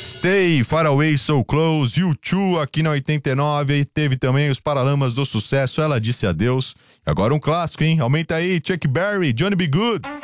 Stay, Far Away, So Close, U2 aqui na 89, e teve também os Paralamas do Sucesso, Ela Disse Adeus. Agora um clássico, hein? Aumenta aí, Chuck Berry, Johnny B. Good.